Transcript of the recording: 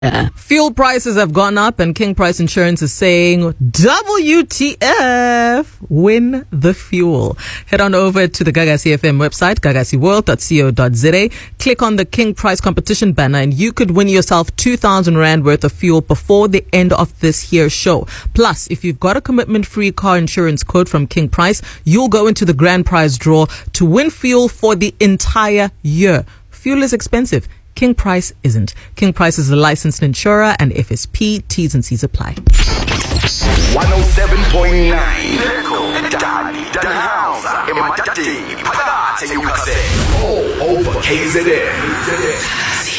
Fuel prices have gone up and King Price Insurance is saying WTF, win the fuel. Head on over to the Gagasi FM website, gagasiworld.co.za. Click on the King Price competition banner and you could win yourself 2,000 Rand worth of fuel before the end of this year's show. Plus, if you've got a commitment-free car insurance quote from King Price, you'll go into the grand prize draw to win fuel for the entire year. Fuel is expensive. King Price isn't. King Price is a licensed insurer and FSP. T's and C's apply. 107.9 all over KZN.